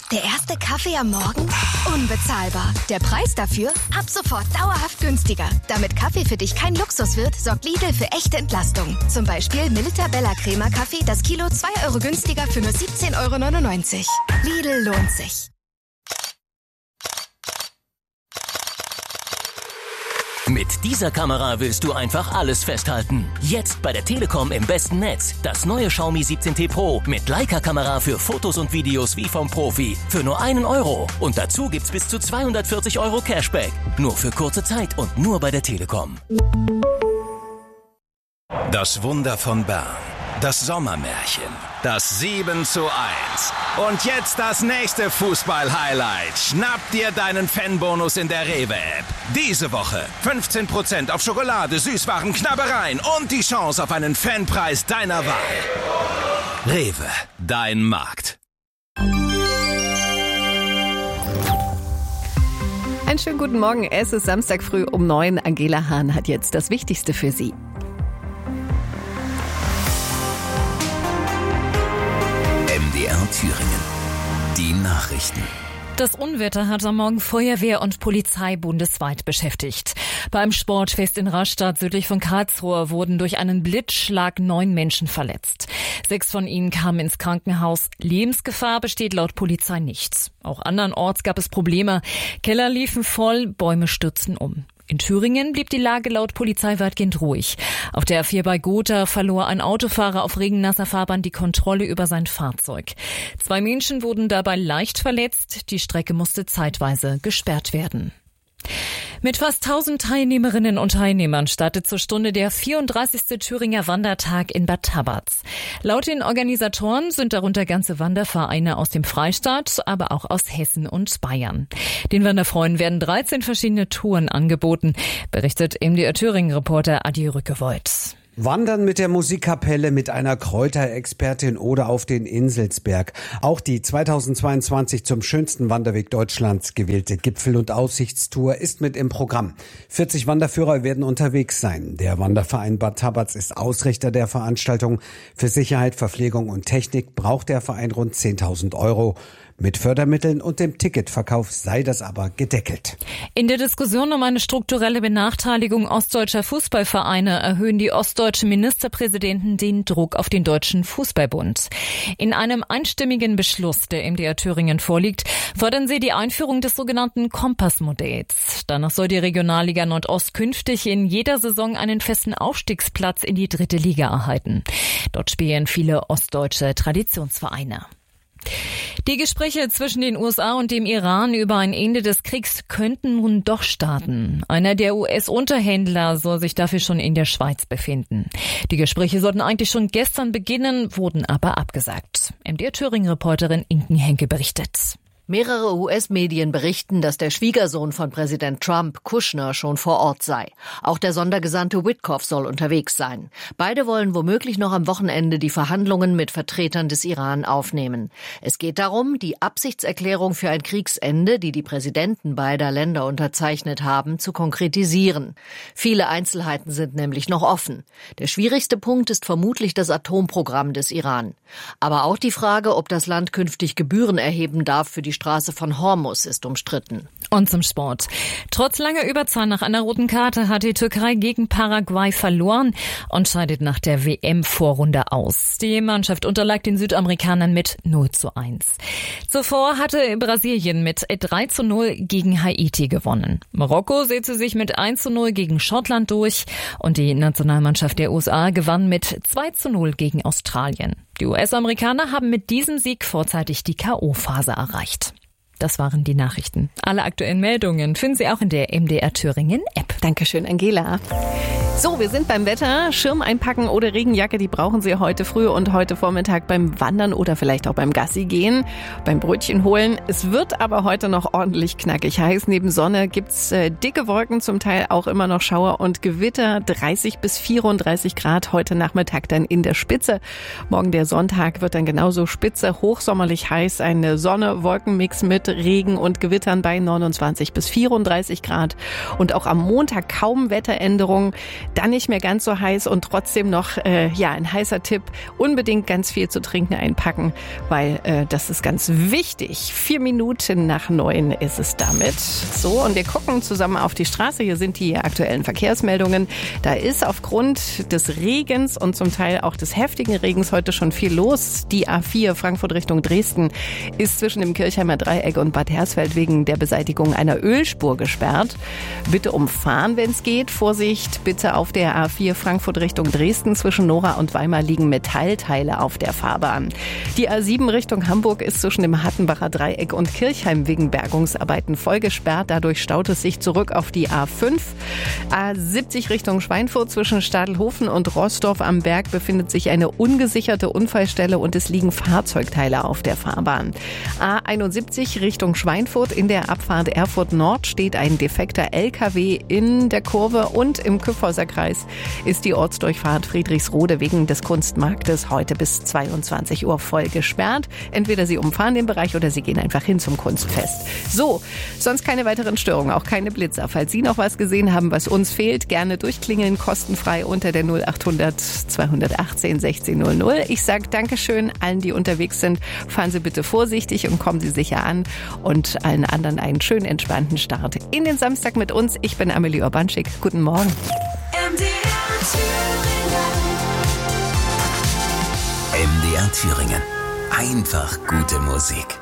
Der erste Kaffee am Morgen? Unbezahlbar. Der Preis dafür? Ab sofort dauerhaft günstiger. Damit Kaffee für dich kein Luxus wird, sorgt Lidl für echte Entlastung. Zum Beispiel Milita Bella Crema Kaffee, das Kilo 2 Euro günstiger für nur 17,99 €. Lidl lohnt sich. Mit dieser Kamera willst du einfach alles festhalten. Jetzt bei der Telekom im besten Netz. Das neue Xiaomi 17T Pro mit Leica-Kamera für Fotos und Videos wie vom Profi. Für nur 1 €. Und dazu gibt's bis zu 240 € Cashback. Nur für kurze Zeit und nur bei der Telekom. Das Wunder von Bern. Das Sommermärchen. Das 7:1. Und jetzt das nächste Fußball-Highlight. Schnapp dir deinen Fanbonus in der Rewe-App. Diese Woche 15% auf Schokolade, Süßwaren, Knabbereien und die Chance auf einen Fanpreis deiner Wahl. Rewe, dein Markt. Einen schönen guten Morgen. Es ist Samstag früh um 9. Angela Hahn hat jetzt das Wichtigste für Sie. MDR Thüringen. Die Nachrichten. Das Unwetter hat am Morgen Feuerwehr und Polizei bundesweit beschäftigt. Beim Sportfest in Rastatt südlich von Karlsruhe wurden durch einen Blitzschlag 9 Menschen verletzt. 6 von ihnen kamen ins Krankenhaus. Lebensgefahr besteht laut Polizei nicht. Auch andernorts gab es Probleme. Keller liefen voll, Bäume stürzten um. In Thüringen blieb die Lage laut Polizei weitgehend ruhig. Auf der A4 bei Gotha verlor ein Autofahrer auf regennasser Fahrbahn die Kontrolle über sein Fahrzeug. 2 Menschen wurden dabei leicht verletzt. Die Strecke musste zeitweise gesperrt werden. Mit fast 1000 Teilnehmerinnen und Teilnehmern startet zur Stunde der 34. Thüringer Wandertag in Bad Tabatz. Laut den Organisatoren sind darunter ganze Wandervereine aus dem Freistaat, aber auch aus Hessen und Bayern. Den Wanderfreunden werden 13 verschiedene Touren angeboten, berichtet MDR Thüringen-Reporter Adi Rückewold. Wandern mit der Musikkapelle, mit einer Kräuterexpertin oder auf den Inselsberg. Auch die 2022 zum schönsten Wanderweg Deutschlands gewählte Gipfel- und Aussichtstour ist mit im Programm. 40 Wanderführer werden unterwegs sein. Der Wanderverein Bad Tabatz ist Ausrichter der Veranstaltung. Für Sicherheit, Verpflegung und Technik braucht der Verein rund 10.000 €. Mit Fördermitteln und dem Ticketverkauf sei das aber gedeckelt. In der Diskussion um eine strukturelle Benachteiligung ostdeutscher Fußballvereine erhöhen die ostdeutschen Ministerpräsidenten den Druck auf den Deutschen Fußballbund. In einem einstimmigen Beschluss, der MDR Thüringen vorliegt, fordern sie die Einführung des sogenannten Kompassmodells. Danach soll die Regionalliga Nordost künftig in jeder Saison einen festen Aufstiegsplatz in die 3. Liga erhalten. Dort spielen viele ostdeutsche Traditionsvereine. Die Gespräche zwischen den USA und dem Iran über ein Ende des Kriegs könnten nun doch starten. Einer der US-Unterhändler soll sich dafür schon in der Schweiz befinden. Die Gespräche sollten eigentlich schon gestern beginnen, wurden aber abgesagt. MDR Thüringen-Reporterin Inken Henke berichtet. Mehrere US-Medien berichten, dass der Schwiegersohn von Präsident Trump, Kushner, schon vor Ort sei. Auch der Sondergesandte Witkoff soll unterwegs sein. Beide wollen womöglich noch am Wochenende die Verhandlungen mit Vertretern des Iran aufnehmen. Es geht darum, die Absichtserklärung für ein Kriegsende, die die Präsidenten beider Länder unterzeichnet haben, zu konkretisieren. Viele Einzelheiten sind nämlich noch offen. Der schwierigste Punkt ist vermutlich das Atomprogramm des Iran. Aber auch die Frage, ob das Land künftig Gebühren erheben darf für die Straße von Hormuz, ist umstritten. Und zum Sport. Trotz langer Überzahl nach einer roten Karte hat die Türkei gegen Paraguay verloren und scheidet nach der WM-Vorrunde aus. Die Mannschaft unterlag den Südamerikanern mit 0:1. Zuvor hatte Brasilien mit 3:0 gegen Haiti gewonnen. Marokko setzte sich mit 1:0 gegen Schottland durch und die Nationalmannschaft der USA gewann mit 2:0 gegen Australien. Die US-Amerikaner haben mit diesem Sieg vorzeitig die K.O.-Phase erreicht. Das waren die Nachrichten. Alle aktuellen Meldungen finden Sie auch in der MDR Thüringen App. Dankeschön, Angela. So, wir sind beim Wetter. Schirm einpacken oder Regenjacke, die brauchen Sie heute früh und heute Vormittag beim Wandern oder vielleicht auch beim Gassi gehen, beim Brötchen holen. Es wird aber heute noch ordentlich knackig heiß. Neben Sonne gibt's dicke Wolken, zum Teil auch immer noch Schauer und Gewitter. 30 bis 34 Grad heute Nachmittag dann in der Spitze. Morgen der Sonntag wird dann genauso spitze, hochsommerlich heiß. Eine Sonne-Wolkenmix mit mit Regen und Gewittern bei 29 bis 34 Grad. Und auch am Montag kaum Wetteränderungen, dann nicht mehr ganz so heiß und trotzdem noch ein heißer Tipp, unbedingt ganz viel zu trinken einpacken, weil das ist ganz wichtig. 4 Minuten nach 9 ist es damit. So, und wir gucken zusammen auf die Straße. Hier sind die aktuellen Verkehrsmeldungen. Da ist aufgrund des Regens und zum Teil auch des heftigen Regens heute schon viel los. Die A4 Frankfurt Richtung Dresden ist zwischen dem Kirchheimer Dreieck und Bad Hersfeld wegen der Beseitigung einer Ölspur gesperrt. Bitte umfahren, wenn es geht. Vorsicht, bitte auf der A4 Frankfurt Richtung Dresden. Zwischen Nora und Weimar liegen Metallteile auf der Fahrbahn. Die A7 Richtung Hamburg ist zwischen dem Hattenbacher Dreieck und Kirchheim wegen Bergungsarbeiten voll gesperrt. Dadurch staut es sich zurück auf die A5. A70 Richtung Schweinfurt zwischen Stadelhofen und Roßdorf am Berg befindet sich eine ungesicherte Unfallstelle und es liegen Fahrzeugteile auf der Fahrbahn. A71 Richtung Schweinfurt in der Abfahrt Erfurt Nord steht ein defekter LKW in der Kurve und im Kyffhäuser Kreis ist die Ortsdurchfahrt Friedrichsrode wegen des Kunstmarktes heute bis 22 Uhr voll gesperrt. Entweder Sie umfahren den Bereich oder Sie gehen einfach hin zum Kunstfest. So, sonst keine weiteren Störungen, auch keine Blitzer. Falls Sie noch was gesehen haben, was uns fehlt, gerne durchklingeln, kostenfrei unter der 0800 218 1600. Ich sage Dankeschön allen, die unterwegs sind. Fahren Sie bitte vorsichtig und kommen Sie sicher an und allen anderen einen schönen, entspannten Start in den Samstag mit uns. Ich bin Amelie Urbanschik. Guten Morgen. MDR Thüringen. Einfach gute Musik.